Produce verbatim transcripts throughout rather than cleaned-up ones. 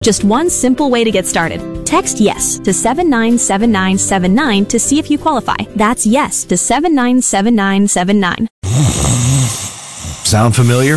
Just one simple way to get started. Text YES to seven nine seven nine seven nine to see if you qualify. That's YES to seven nine seven nine seven nine. Sound familiar?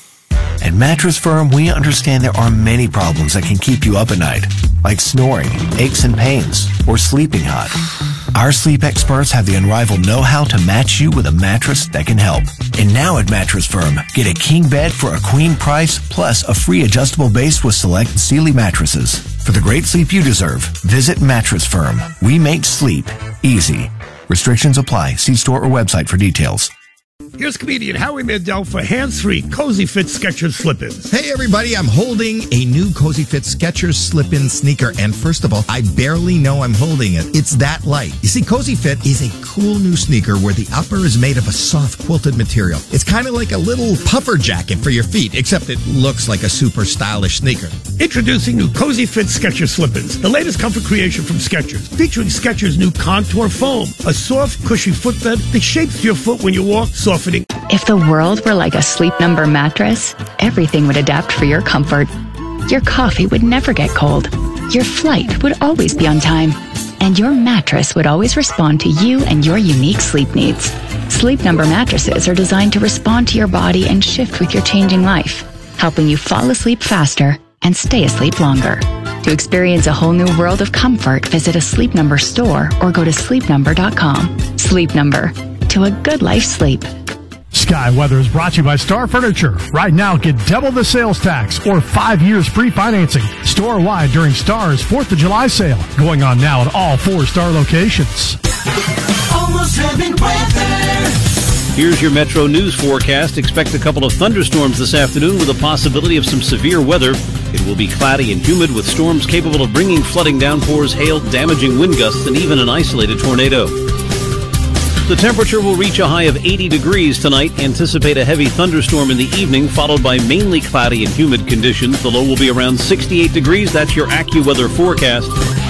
At Mattress Firm, we understand there are many problems that can keep you up at night, like snoring, aches and pains, or sleeping hot. Our sleep experts have the unrivaled know-how to match you with a mattress that can help. And now at Mattress Firm, get a king bed for a queen price, plus a free adjustable base with select Sealy mattresses. For the great sleep you deserve, visit Mattress Firm. We make sleep easy. Restrictions apply. See store or website for details. Here's comedian Howie Mandel for hands-free Cozy Fit Skechers slip-ins. Hey everybody, I'm holding a new Cozy Fit Skechers slip-in sneaker, and first of all, I barely know I'm holding it. It's that light. You see, Cozy Fit is a cool new sneaker where the upper is made of a soft quilted material. It's kind of like a little puffer jacket for your feet, except it looks like a super stylish sneaker. Introducing new Cozy Fit Skechers slip-ins, the latest comfort creation from Skechers, featuring Skechers' new Contour Foam, a soft, cushy footbed that shapes your foot when you walk, softening. If the world were like a Sleep Number mattress, everything would adapt for your comfort. Your coffee would never get cold. Your flight would always be on time. And your mattress would always respond to you and your unique sleep needs. Sleep Number mattresses are designed to respond to your body and shift with your changing life, helping you fall asleep faster and stay asleep longer. To experience a whole new world of comfort, visit a Sleep Number store or go to sleep number dot com. Sleep Number. To a good life sleep. Sky Weather is brought to you by Star Furniture. Right now, get double the sales tax or five years free financing store-wide during Star's fourth of July sale. Going on now at all four Star locations. Almost heavy weather. Here's your Metro News forecast. Expect a couple of thunderstorms this afternoon with a possibility of some severe weather. It will be cloudy and humid with storms capable of bringing flooding downpours, hail, damaging wind gusts, and even an isolated tornado. The temperature will reach a high of eighty degrees tonight. Anticipate a heavy thunderstorm in the evening, followed by mainly cloudy and humid conditions. The low will be around sixty-eight degrees. That's your AccuWeather forecast.